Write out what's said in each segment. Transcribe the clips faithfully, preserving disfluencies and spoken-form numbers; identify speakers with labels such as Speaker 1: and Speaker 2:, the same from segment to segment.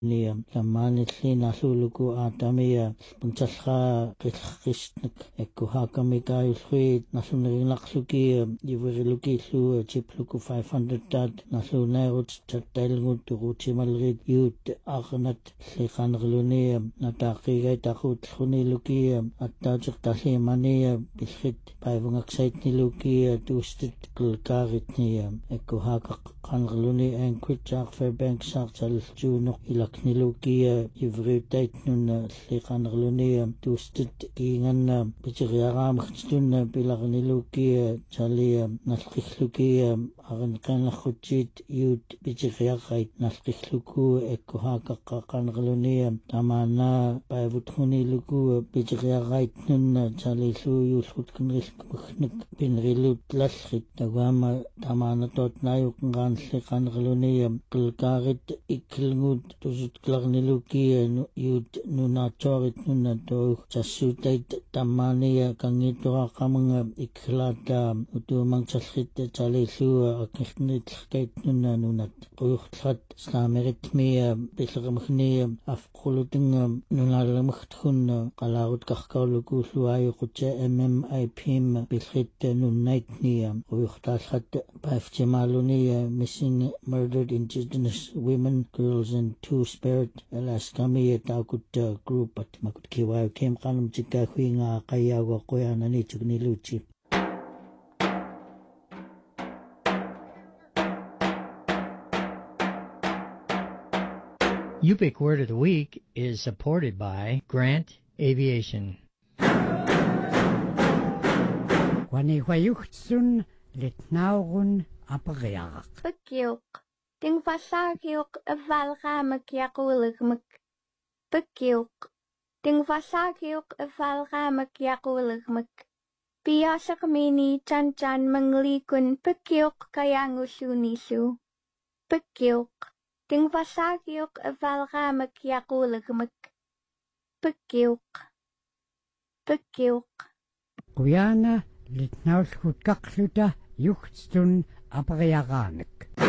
Speaker 1: Niam lamani llina llulugu atamia puntalqa qillqishnak ekkuhaakamika yulhuit nallunerinlaqluki yiviriluki llu chipluku five hundred dad nallunairut chattailngut tuqutimalrit yut aqnat liqanrluni nataqigay taqut lluniluki attaajiq tallimani bilhit paivungaksaitniluki tuustit qilqaaritni ekkuhaakaq qanrluni Anchorage Fairbanks saqtal juunoq ilakniluki ivriutaitnun liqanrluni tuustit kiinganna pichiriaqaamaqtun pilarniluki chali nalqilluki arinqanarrutsit yut pichiriaqait nalqilluku ekkuhaaqaqqa qanrluni tamana paivutmuniluku pichiriaqaitnun chalillu yullutknrilkmagnak pinrilut lallit tawama tamana totnayuqnqan liqanrluni qilqaarit ikkilngut tusutqlarniluki yut nunatorit nunato chassuutait tammania kangituraqamanga ikklaata utuumangchallit chalillu akirnitlqait nunna nunat quyurtlat slaameritmia pillermagni afqulutunga nunallamagtun qalaarut qarkaulukuulluayuqutsa mmipm pillit nunnaitnia quyurtaallat paiftimaluni missing murdered indigenous women girls and two spirit alaskami taakut group at makut kiwayo kem qanum chikka huinga qayawa qoyanani chugniluchi
Speaker 2: Yupik Word of the Week is supported by Grant Aviation. Wanihwayuchtsun litnaurun apariaq.
Speaker 3: Bekiuk. Ding vasagiuk evalgamek yakuligmek. Bekiuk. Ding vasagiuk evalgamek yakuligmek. Biasak mini chan chan manglikun bekiuk kayangusunisu. Bekiuk. Ding vasagiuk evalgamek yakuligmek. Bekiuk. Bekiuk.
Speaker 2: Kuyana litnaulkut kakluta yuchtsun apariaqanek.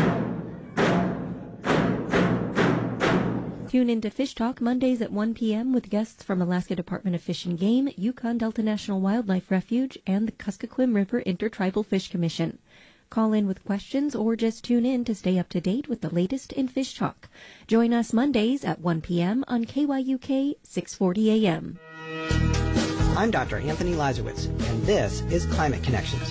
Speaker 4: Tune in to Fish Talk Mondays at one p.m. with guests from Alaska Department of Fish and Game, Yukon Delta National Wildlife Refuge, and the Kuskokwim River Intertribal Fish Commission. Call in with questions or just tune in to stay up to date with the latest in Fish Talk. Join us Mondays at one p.m. on K Y U K six forty a.m.
Speaker 5: I'm Doctor Anthony Lazarowitz, and this is Climate Connections.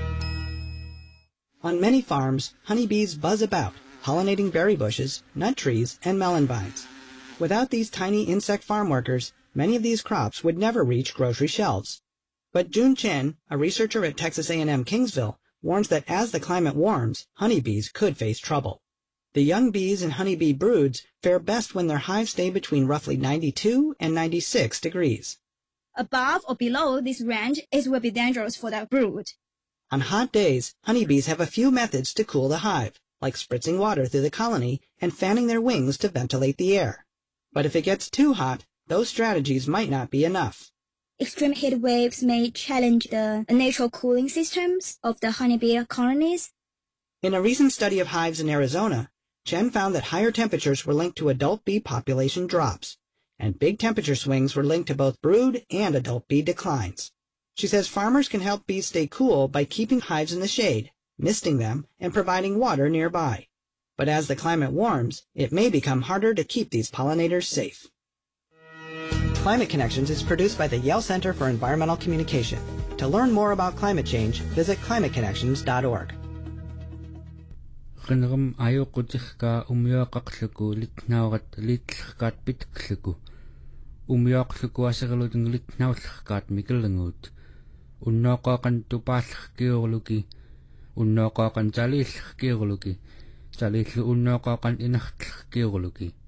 Speaker 5: On many farms, honeybees buzz about, pollinating berry bushes, nut trees, and melon vines. Without these tiny insect farm workers, many of these crops would never reach grocery shelves. But Jun Chen, a researcher at Texas A and M Kingsville, warns that as the climate warms, honeybees could face trouble. The young bees in honeybee broods fare best when their hives stay between roughly ninety-two and ninety-six degrees.
Speaker 6: Above or below this range, it will be dangerous for the brood.
Speaker 5: On hot days, honeybees have a few methods to cool the hive, like spritzing water through the colony and fanning their wings to ventilate the air. But if it gets too hot, those strategies might not be enough.
Speaker 6: Extreme heat waves may challenge the natural cooling systems of the honeybee colonies.
Speaker 5: In a recent study of hives in Arizona, Chen found that higher temperatures were linked to adult bee population drops, and big temperature swings were linked to both brood and adult bee declines. She says farmers can help bees stay cool by keeping hives in the shade, misting them, and providing water nearby. But as the climate warms, it may become harder to keep these pollinators safe. Climate Connections is produced by the Yale Center for Environmental Communication. To learn more about climate change, visit climate connections dot org.
Speaker 7: Qinram ayuqutihka umyoqaqluku litnaurat litlhkaat pitkluku. Umyoqluku asirlutun litnaulhkaat mikilngut. Unnoqaqan tupaallhkiurluki. Unnoqaqan talillhkiurluki. Talillu unnoqaqan inartlhkiurluki.